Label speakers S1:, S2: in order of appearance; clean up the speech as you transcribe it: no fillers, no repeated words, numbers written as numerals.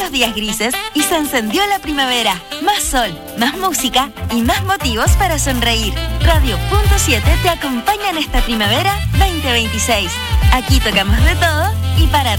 S1: muchos días grises y se encendió la primavera. Más sol, más música y más motivos para sonreír. Radio Punto 7 te acompaña en esta primavera 2026. Aquí tocamos de todo y para